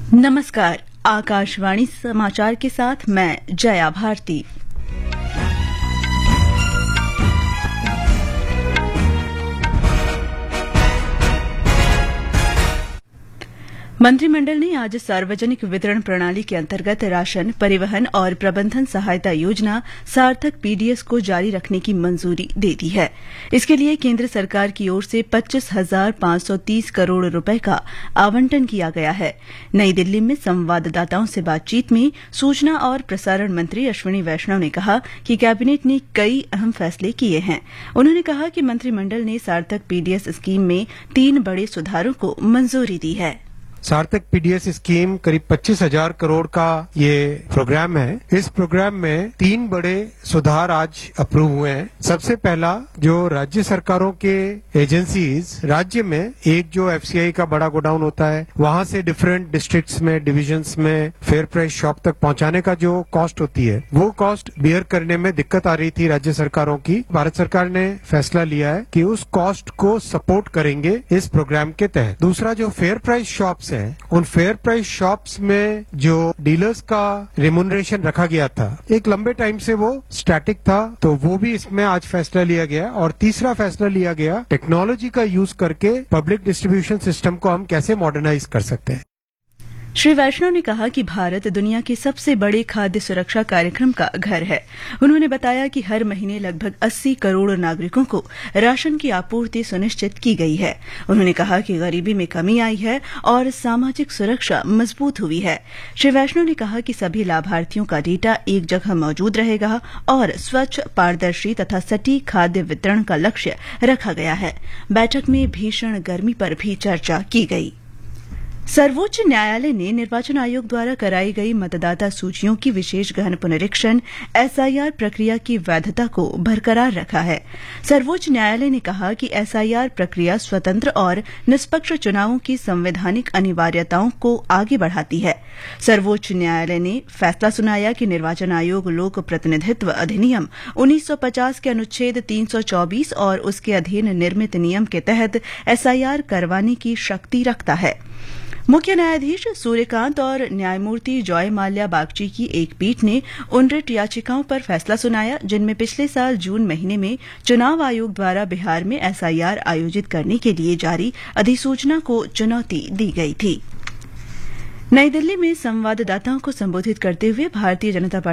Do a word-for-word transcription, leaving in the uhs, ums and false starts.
नमस्कार। आकाशवाणी समाचार के साथ मैं जया भारती। मंत्रिमंडल ने आज सार्वजनिक वितरण प्रणाली के अंतर्गत राशन, परिवहन और प्रबंधन सहायता योजना सार्थक पीडीएस को जारी रखने की मंजूरी दे दी है। इसके लिए केंद्र सरकार की ओर से पच्चीस हजार पांच सौ तीस करोड़ रुपए का आवंटन किया गया है। नई दिल्ली में संवाददाताओं से बातचीत में सूचना और प्रसारण मंत्री अश्विनी वैष्णव ने कहा कि कैबिनेट ने कई अहम फैसले किए हैं। उन्होंने कहा कि मंत्रिमंडल ने सार्थक पीडीएस स्कीम में तीन बड़े सुधारों को मंजूरी दी है। सार्थक पीडीएस स्कीम करीब पच्चीस हजार करोड़ का ये प्रोग्राम है। इस प्रोग्राम में तीन बड़े सुधार आज अप्रूव हुए हैं। सबसे पहला, जो राज्य सरकारों के एजेंसीज राज्य में एक जो एफसीआई का बड़ा गोडाउन होता है, वहां से डिफरेंट डिस्ट्रिक्ट्स में, डिविजन्स में फेयर प्राइस शॉप तक पहुंचाने का जो कॉस्ट होती है, वो कॉस्ट बियर करने में दिक्कत आ रही थी राज्य सरकारों की। भारत सरकार ने फैसला लिया है कि उस कॉस्ट को सपोर्ट करेंगे इस प्रोग्राम के तहत। दूसरा, जो फेयर प्राइस शॉप्स है, उन फेयर प्राइस शॉप्स में जो डीलर्स का रेम्यूनरेशन रखा गया था, एक लंबे टाइम से वो स्टैटिक था, तो वो भी इसमें आज फैसला लिया गया। और तीसरा फैसला लिया गया, टेक्नोलॉजी का यूज करके पब्लिक डिस्ट्रीब्यूशन सिस्टम को हम कैसे मॉडर्नाइज कर सकते हैं। श्री वैष्णव ने कहा कि भारत दुनिया के सबसे बड़े खाद्य सुरक्षा कार्यक्रम का घर है। उन्होंने बताया कि हर महीने लगभग अस्सी करोड़ नागरिकों को राशन की आपूर्ति सुनिश्चित की गई है। उन्होंने कहा कि गरीबी में कमी आई है और सामाजिक सुरक्षा मजबूत हुई है। श्री वैष्णव ने कहा कि सभी लाभार्थियों का डेटा एक जगह मौजूद रहेगा और स्वच्छ, पारदर्शी तथा सटीक खाद्य वितरण का लक्ष्य रखा गया है। बैठक में भीषण गर्मी पर भी चर्चा की गई। सर्वोच्च न्यायालय ने निर्वाचन आयोग द्वारा कराई गई मतदाता सूचियों की विशेष गहन पुनरीक्षण एसआईआर प्रक्रिया की वैधता को बरकरार रखा है। सर्वोच्च न्यायालय ने कहा कि एसआईआर प्रक्रिया स्वतंत्र और निष्पक्ष चुनावों की संवैधानिक अनिवार्यताओं को आगे बढ़ाती है। सर्वोच्च न्यायालय ने फैसला सुनाया कि निर्वाचन आयोग लोक प्रतिनिधित्व अधिनियम उन्नीस सौ पचास के अनुच्छेद तीन सौ चौबीस और उसके अधीन निर्मित नियम के तहत एसआईआर करवाने की शक्ति रखता है। मुख्य न्यायाधीश सूर्यकांत और न्यायमूर्ति जॉय माल्या बागची की एक पीठ ने उन रिट याचिकाओं पर फैसला सुनाया जिनमें पिछले साल जून महीने में चुनाव आयोग द्वारा बिहार में एसआईआर आयोजित करने के लिए जारी अधिसूचना को चुनौती दी गई थी। नई दिल्ली में संवाददाताओं को संबोधित करते हुए भारतीय जनता पार्टी